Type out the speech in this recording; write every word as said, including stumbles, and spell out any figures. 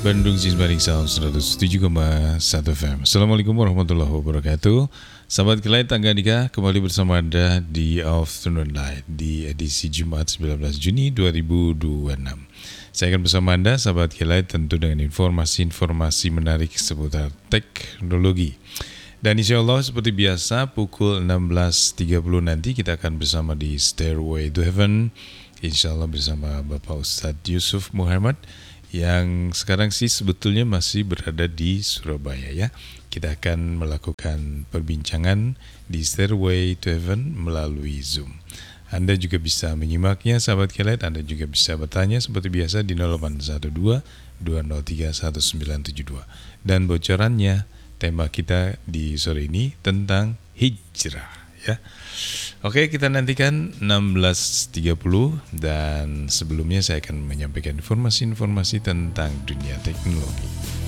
Bandung Cismaring Sound seratus tujuh koma satu F M. Assalamualaikum warahmatullahi wabarakatuh. Sahabat Kelight Tangga Nikah, kembali bersama Anda di Afternoon Light di edisi Jumat sembilan belas Juni dua ribu dua puluh enam. Saya akan bersama Anda, sahabat Kelight, tentu dengan informasi-informasi menarik seputar teknologi. Dan insya Allah seperti biasa pukul enam belas tiga puluh nanti kita akan bersama di Stairway to Heaven. Insya Allah bersama Bapak Ustadz Yusuf Muhammad yang sekarang sih sebetulnya masih berada di Surabaya ya. Kita akan melakukan perbincangan di Stairway to Heaven melalui Zoom. Anda juga bisa menyimaknya sahabat Kelight, Anda juga bisa bertanya seperti biasa di nol delapan satu dua dua nol tiga satu sembilan tujuh dua. Dan bocorannya, tema kita di sore ini tentang hijrah ya. Oke, kita nantikan enam belas tiga puluh dan sebelumnya saya akan menyampaikan informasi-informasi tentang dunia teknologi.